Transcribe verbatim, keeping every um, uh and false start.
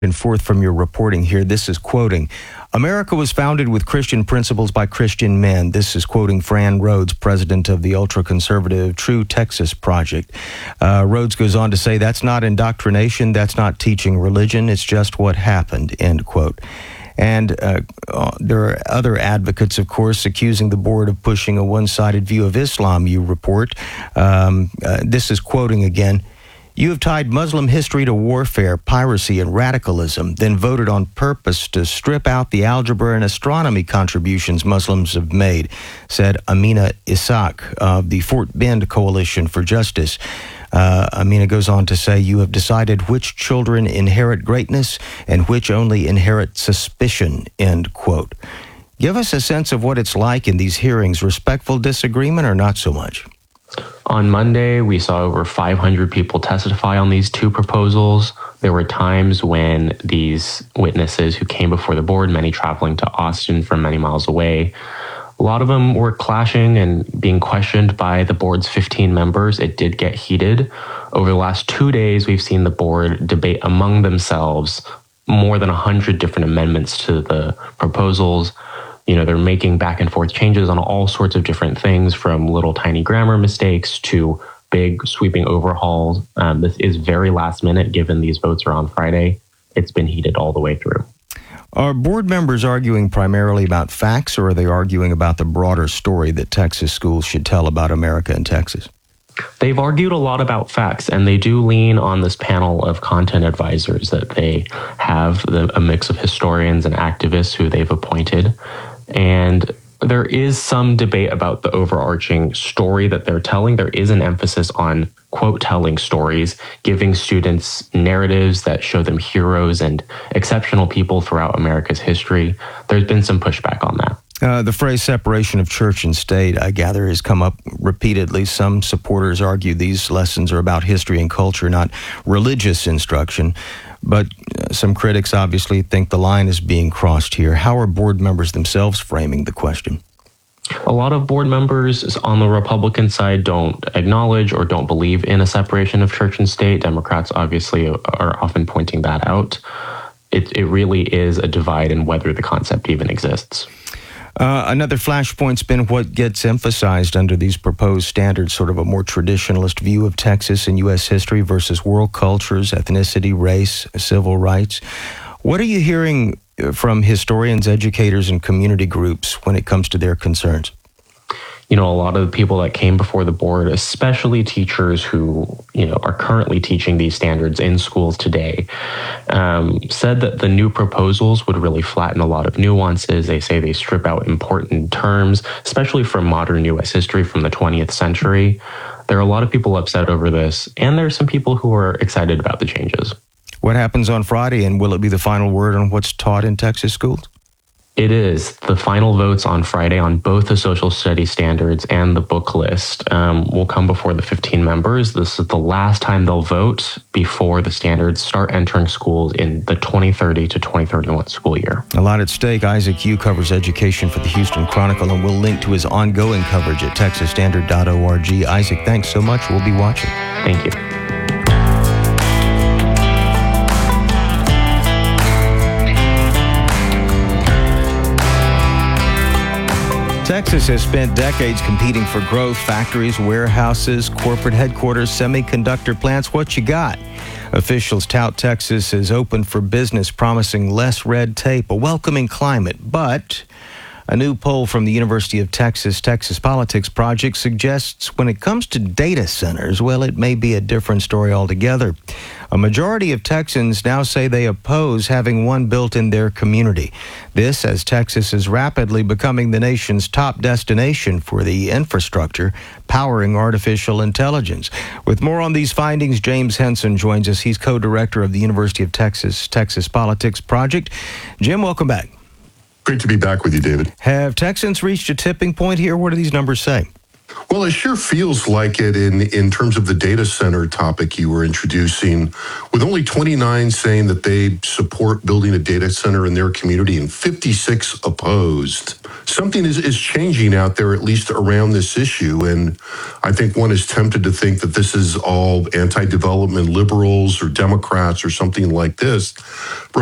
And forth from your reporting here, this is quoting, America was founded with Christian principles by Christian men. This is quoting Fran Rhodes, president of the ultra-conservative True Texas Project. Uh, Rhodes goes on to say, that's not indoctrination, that's not teaching religion, it's just what happened, end quote. And uh, uh, there are other advocates, of course, accusing the board of pushing a one-sided view of Islam, you report. Um, uh, this is quoting again, you have tied Muslim history to warfare, piracy, and radicalism, then voted on purpose to strip out the algebra and astronomy contributions Muslims have made, said Amina Ishaq of the Fort Bend Coalition for Justice. Uh, Amina goes on to say, you have decided which children inherit greatness and which only inherit suspicion, end quote. Give us a sense of what it's like in these hearings, respectful disagreement or not so much? On Monday, we saw over five hundred people testify on these two proposals. There were times when these witnesses who came before the board, many traveling to Austin from many miles away, a lot of them were clashing and being questioned by the board's fifteen members. It did get heated. Over the last two days, we've seen the board debate among themselves more than one hundred different amendments to the proposals. You know, they're making back and forth changes on all sorts of different things, from little tiny grammar mistakes to big sweeping overhauls. Um, this is very last minute, given these votes are on Friday. It's been heated all the way through. Are board members arguing primarily about facts, or are they arguing about the broader story that Texas schools should tell about America and Texas? They've argued a lot about facts, and they do lean on this panel of content advisors that they have, the, a mix of historians and activists who they've appointed. And there is some debate about the overarching story that they're telling. There is an emphasis on, quote, telling stories, giving students narratives that show them heroes and exceptional people throughout America's history. There's been some pushback on that. Uh, the phrase separation of church and state, I gather, has come up repeatedly. Some supporters argue these lessons are about history and culture, not religious instruction. But uh, some critics obviously think the line is being crossed here. How are board members themselves framing the question? A lot of board members on the Republican side don't acknowledge or don't believe in a separation of church and state. Democrats obviously are often pointing that out. It, it really is a divide in whether the concept even exists. Uh, another flashpoint's been what gets emphasized under these proposed standards, sort of a more traditionalist view of Texas and U S history versus world cultures, ethnicity, race, civil rights. What are you hearing from historians, educators, and community groups when it comes to their concerns? You know, a lot of the people that came before the board, especially teachers who, you know, are currently teaching these standards in schools today, um, said that the new proposals would really flatten a lot of nuances. They say they strip out important terms, especially from modern U S history from the twentieth century. There are a lot of people upset over this, and there are some people who are excited about the changes. What happens on Friday, and will it be the final word on what's taught in Texas schools? It is. The final votes on Friday on both the social studies standards and the book list um, will come before the fifteen members. This is the last time they'll vote before the standards start entering schools in the twenty thirty to twenty thirty-one school year. A lot at stake. Isaac Yu covers education for the Houston Chronicle, and we'll link to his ongoing coverage at texas standard dot org. Isaac, thanks so much. We'll be watching. Thank you. Texas has spent decades competing for growth. Factories, warehouses, corporate headquarters, semiconductor plants. What you got? Officials tout Texas is open for business, promising less red tape, a welcoming climate. But a new poll from the University of Texas Texas Politics Project suggests when it comes to data centers, well, it may be a different story altogether. A majority of Texans now say they oppose having one built in their community. This as Texas is rapidly becoming the nation's top destination for the infrastructure powering artificial intelligence. With more on these findings, James Henson joins us. He's co-director of the University of Texas Texas Politics Project. Jim, welcome back. Great to be back with you, David. Have Texans reached a tipping point here? What do these numbers say? Well, it sure feels like it in, in terms of the data center topic you were introducing, with only twenty-nine saying that they support building a data center in their community and fifty-six opposed. Something is, is changing out there, at least around this issue. And I think one is tempted to think that this is all anti-development liberals or Democrats or something like this.